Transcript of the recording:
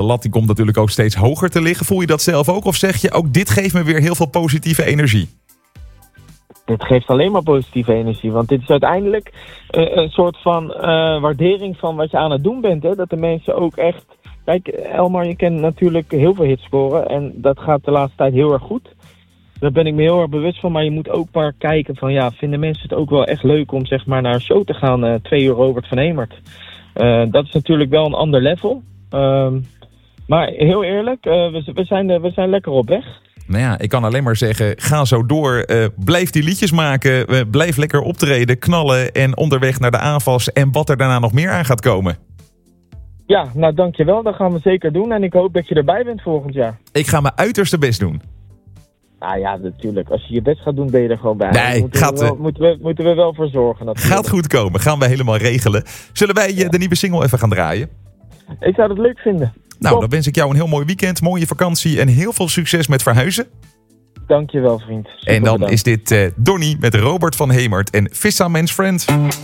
lat die komt natuurlijk ook steeds hoger te liggen. Voel je dat zelf ook? Of zeg je ook dit geeft me weer heel veel positieve energie? Dit geeft alleen maar positieve energie. Want dit is uiteindelijk een soort van waardering van wat je aan het doen bent. Hè? Dat de mensen ook echt... Kijk, Elmar, je kent natuurlijk heel veel hits scoren. En dat gaat de laatste tijd heel erg goed. Daar ben ik me heel erg bewust van. Maar je moet ook maar kijken van... Ja, vinden mensen het ook wel echt leuk om zeg maar naar een show te gaan? 2 uur Robert van Hemert. Dat is natuurlijk wel een ander level. Maar heel eerlijk, we zijn lekker op weg. Nou ja, ik kan alleen maar zeggen, ga zo door. Blijf die liedjes maken. Blijf lekker optreden, knallen en onderweg naar de AFAS. En wat er daarna nog meer aan gaat komen. Ja, nou dankjewel. Dat gaan we zeker doen. En ik hoop dat je erbij bent volgend jaar. Ik ga mijn uiterste best doen. Nou ja, natuurlijk. Als je je best gaat doen, ben je er gewoon bij. Nee, moeten we wel voor zorgen. Natuurlijk. Gaat goed komen. Gaan we helemaal regelen. Zullen wij de nieuwe single even gaan draaien? Ik zou het leuk vinden. Nou, dan wens ik jou een heel mooi weekend, mooie vakantie en heel veel succes met verhuizen. Dankjewel, vriend. Super en dan bedankt. is dit Donnie met Robert van Hemert en Vissa Mens Friend.